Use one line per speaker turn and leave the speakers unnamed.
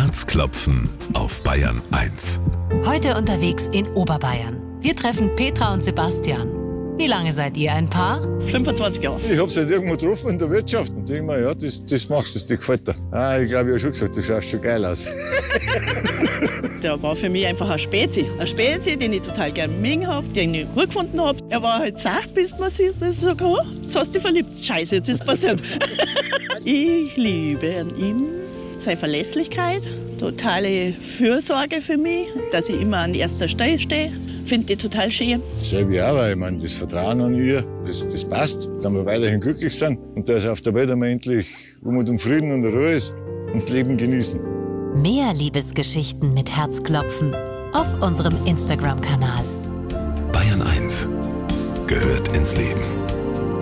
Herzklopfen auf Bayern 1.
Heute unterwegs in Oberbayern. Wir treffen Petra und Sebastian. Wie lange seid ihr ein Paar?
25 Jahre.
Ich hab's halt irgendwo getroffen in der Wirtschaft und denke mir, ja, das machst du, das gefällt dir. Ich glaube, ich habe schon gesagt, du schaust schon geil aus.
Der war für mich einfach ein Spezi. Ein Spezi, den ich total gerne mögen habe, den ich gut gefunden habe. Er war halt zart, bis man sagt, oh, jetzt hast du dich verliebt. Scheiße, jetzt ist passiert. Ich liebe an ihm seine Verlässlichkeit, totale Fürsorge für mich, dass ich immer an erster Stelle stehe. Finde ich total schön.
Selbe auch, weil ich meine, das Vertrauen an ihr, das passt, dass wir weiterhin glücklich sind und dass auf der Welt einmal endlich um Frieden und Ruhe ist und das Leben genießen.
Mehr Liebesgeschichten mit Herzklopfen auf unserem Instagram-Kanal.
Bayern 1 gehört ins Leben.